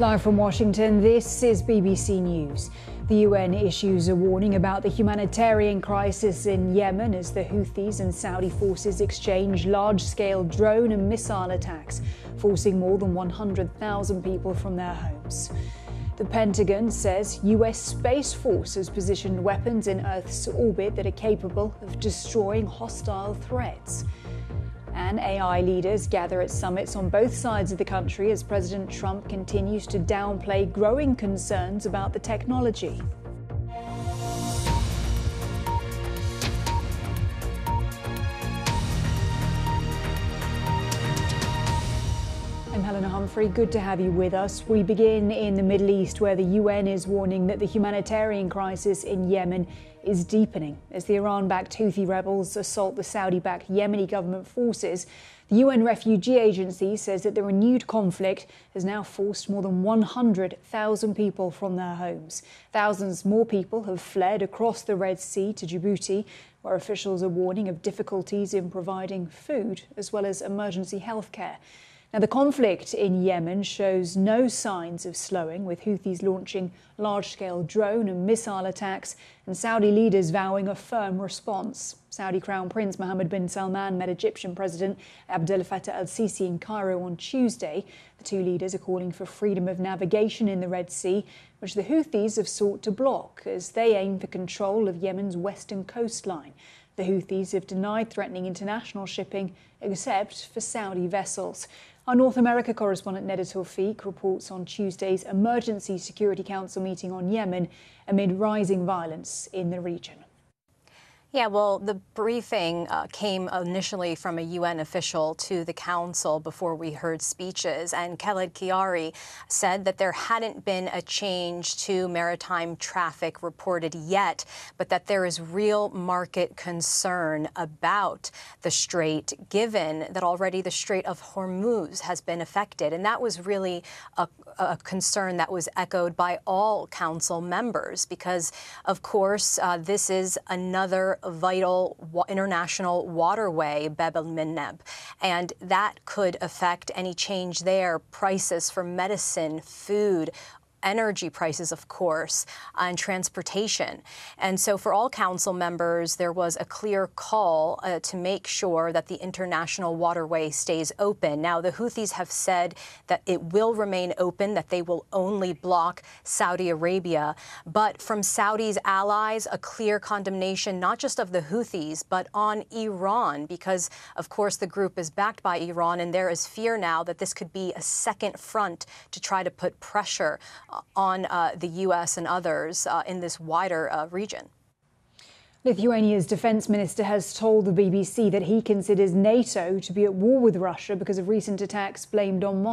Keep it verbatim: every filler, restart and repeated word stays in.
Live from Washington, this is B B C News. The U N issues a warning about the humanitarian crisis in Yemen as the Houthis and Saudi forces exchange large-scale drone and missile attacks, forcing more than one hundred thousand people from their homes. The Pentagon says U S Space Force has positioned weapons in Earth's orbit that are capable of destroying hostile threats. And A I leaders gather at summits on both sides of the country as President Trump continues to downplay growing concerns about the technology. I'm Helena Humphrey. Good to have you with us. We begin in the Middle East, where the U N is warning that the humanitarian crisis in Yemen is deepening. As the Iran-backed Houthi rebels assault the Saudi-backed Yemeni government forces, the U N Refugee Agency says that the renewed conflict has now forced more than one hundred thousand people from their homes. Thousands more people have fled across the Red Sea to Djibouti, where officials are warning of difficulties in providing food as well as emergency health care. Now, the conflict in Yemen shows no signs of slowing, with Houthis launching large-scale drone and missile attacks and Saudi leaders vowing a firm response. Saudi Crown Prince Mohammed bin Salman met Egyptian President Abdel Fattah al-Sisi in Cairo on Tuesday. The two leaders are calling for freedom of navigation in the Red Sea, which the Houthis have sought to block as they aim for control of Yemen's western coastline. The Houthis have denied threatening international shipping except for Saudi vessels. Our North America correspondent Neda Tawfiq reports on Tuesday's Emergency Security Council meeting on Yemen amid rising violence in the region. Yeah, well, the briefing uh, came initially from a U N official to the council before we heard speeches, and Khaled Kiari said that there hadn't been a change to maritime traffic reported yet, but that there is real market concern about the strait, given that already the Strait of Hormuz has been affected. And that was really a, a concern that was echoed by all council members, because, of course, uh, this is another vital wa- international waterway, Bab el-Mandeb, and that could affect any change there, prices for medicine, food, energy prices, of course, and transportation. And so for all council members, there was a clear call uh, to make sure that the international waterway stays open. Now, the Houthis have said that it will remain open, that they will only block Saudi Arabia. But from Saudi's allies, a clear condemnation, not just of the Houthis, but on Iran, because, of course, the group is backed by Iran, and there is fear now that this could be a second front to try to put pressure on uh, the U S and others uh, in this wider uh, region. Lithuania's defence minister has told the B B C that he considers NATO to be at war with Russia because of recent attacks blamed on Moscow.